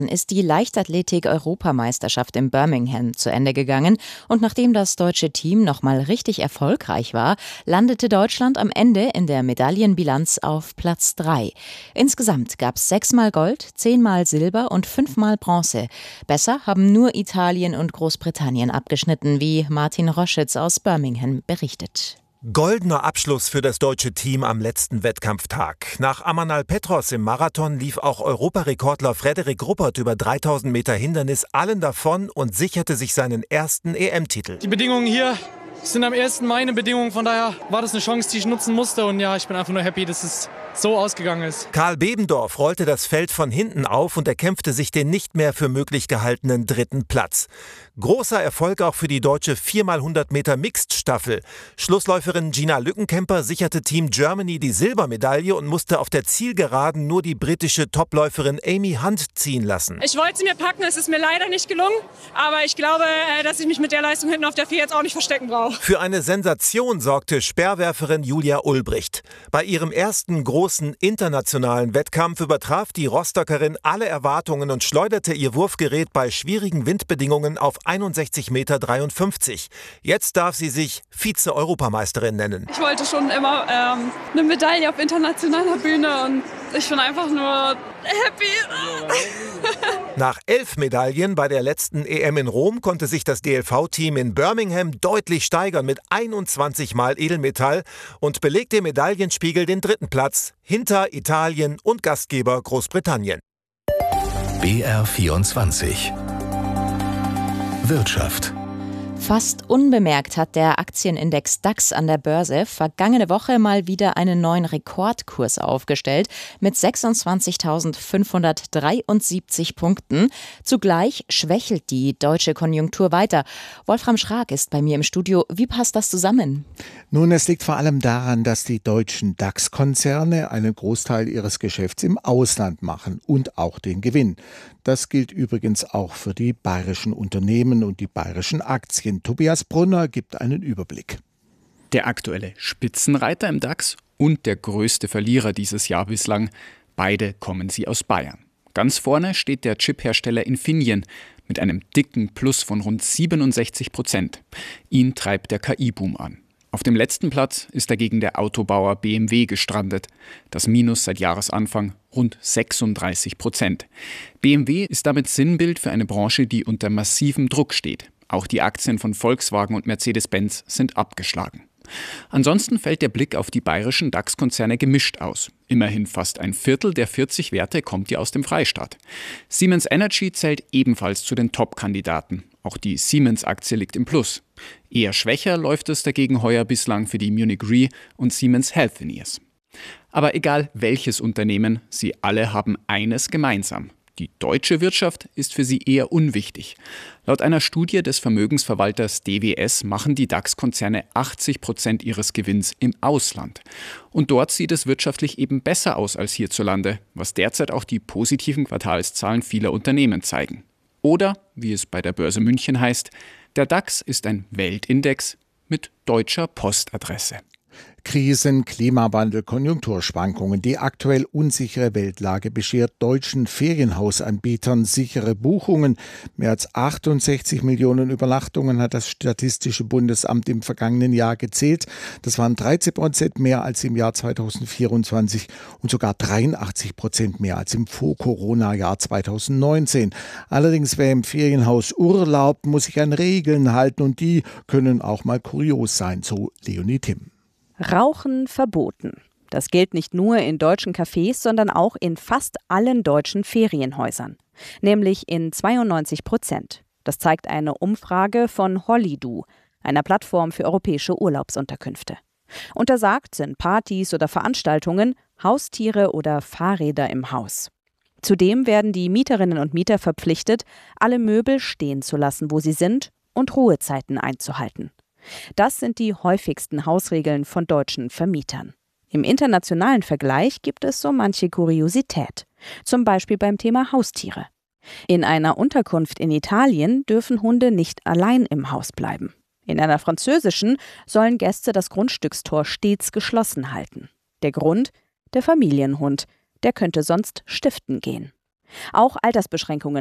ist die Leichtathletik-Europameisterschaft in Birmingham zu Ende gegangen und nachdem das deutsche Team nochmal richtig erfolgreich war, landete Deutschland am Ende in der Medaillenbilanz auf Platz 3. Insgesamt gab es 6-mal Gold, 10-mal Silber und 5-mal Bronze. Besser haben nur Italien und Großbritannien abgeschnitten, wie Martin Roschitz aus Birmingham berichtet. Goldener Abschluss für das deutsche Team am letzten Wettkampftag. Nach Amanal Petros im Marathon lief auch Europarekordler Frederik Ruppert über 3000 Meter Hindernis allen davon und sicherte sich seinen ersten EM-Titel. Die Bedingungen hier sind am ersten meine Bedingungen, von daher war das eine Chance, die ich nutzen musste und ja, ich bin einfach nur happy, dass es so ausgegangen ist. Karl Bebendorf rollte das Feld von hinten auf und erkämpfte sich den nicht mehr für möglich gehaltenen 3. Platz. Großer Erfolg auch für die deutsche 4x100 Meter Mixed-Staffel. Schlussläuferin Gina Lückenkämper sicherte Team Germany die Silbermedaille und musste auf der Zielgeraden nur die britische Topläuferin Amy Hunt ziehen lassen. Ich wollte sie mir packen, es ist mir leider nicht gelungen, aber ich glaube, dass ich mich mit der Leistung hinten auf der 4 jetzt auch nicht verstecken brauche. Für eine Sensation sorgte Speerwerferin Julia Ulbricht. Bei ihrem ersten großen internationalen Wettkampf übertraf die Rostockerin alle Erwartungen und schleuderte ihr Wurfgerät bei schwierigen Windbedingungen auf 61,53 Meter. Jetzt darf sie sich Vize-Europameisterin nennen. Ich wollte schon immer eine Medaille auf internationaler Bühne und ich bin einfach nur happy. Nach 11 Medaillen bei der letzten EM in Rom konnte sich das DLV-Team in Birmingham deutlich steigern mit 21 Mal Edelmetall und belegt im Medaillenspiegel den 3. Platz hinter Italien und Gastgeber Großbritannien. BR24 Wirtschaft. Fast unbemerkt hat der Aktienindex DAX an der Börse vergangene Woche mal wieder einen neuen Rekordkurs aufgestellt mit 26.573 Punkten. Zugleich schwächelt die deutsche Konjunktur weiter. Wolfram Schrag ist bei mir im Studio. Wie passt das zusammen? Nun, es liegt vor allem daran, dass die deutschen DAX-Konzerne einen Großteil ihres Geschäfts im Ausland machen und auch den Gewinn. Das gilt übrigens auch für die bayerischen Unternehmen und die bayerischen Aktien. Tobias Brunner gibt einen Überblick. Der aktuelle Spitzenreiter im DAX und der größte Verlierer dieses Jahr bislang, beide kommen sie aus Bayern. Ganz vorne steht der Chiphersteller Infineon mit einem dicken Plus von rund 67%. Ihn treibt der KI-Boom an. Auf dem letzten Platz ist dagegen der Autobauer BMW gestrandet. Das Minus seit Jahresanfang rund 36%. BMW ist damit Sinnbild für eine Branche, die unter massivem Druck steht. Auch die Aktien von Volkswagen und Mercedes-Benz sind abgeschlagen. Ansonsten fällt der Blick auf die bayerischen DAX-Konzerne gemischt aus. Immerhin fast ein Viertel der 40 Werte kommt ja aus dem Freistaat. Siemens Energy zählt ebenfalls zu den Top-Kandidaten. Auch die Siemens-Aktie liegt im Plus. Eher schwächer läuft es dagegen heuer bislang für die Munich Re und Siemens Healthineers. Aber egal welches Unternehmen, sie alle haben eines gemeinsam. Die deutsche Wirtschaft ist für sie eher unwichtig. Laut einer Studie des Vermögensverwalters DWS machen die DAX-Konzerne 80% ihres Gewinns im Ausland. Und dort sieht es wirtschaftlich eben besser aus als hierzulande, was derzeit auch die positiven Quartalszahlen vieler Unternehmen zeigen. Oder, wie es bei der Börse München heißt, der DAX ist ein Weltindex mit deutscher Postadresse. Krisen, Klimawandel, Konjunkturschwankungen. Die aktuell unsichere Weltlage beschert deutschen Ferienhausanbietern sichere Buchungen. Mehr als 68 Millionen Übernachtungen hat das Statistische Bundesamt im vergangenen Jahr gezählt. Das waren 13% mehr als im Jahr 2024 und sogar 83% mehr als im Vor-Corona-Jahr 2019. Allerdings, wer im Ferienhaus urlaubt, muss sich an Regeln halten und die können auch mal kurios sein, so Leonie Timm. Rauchen verboten. Das gilt nicht nur in deutschen Cafés, sondern auch in fast allen deutschen Ferienhäusern. Nämlich in 92%. Das zeigt eine Umfrage von Holidu, einer Plattform für europäische Urlaubsunterkünfte. Untersagt sind Partys oder Veranstaltungen, Haustiere oder Fahrräder im Haus. Zudem werden die Mieterinnen und Mieter verpflichtet, alle Möbel stehen zu lassen, wo sie sind, und Ruhezeiten einzuhalten. Das sind die häufigsten Hausregeln von deutschen Vermietern. Im internationalen Vergleich gibt es so manche Kuriosität, zum Beispiel beim Thema Haustiere. In einer Unterkunft in Italien dürfen Hunde nicht allein im Haus bleiben. In einer französischen sollen Gäste das Grundstückstor stets geschlossen halten. Der Grund? Der Familienhund, der könnte sonst stiften gehen. Auch Altersbeschränkungen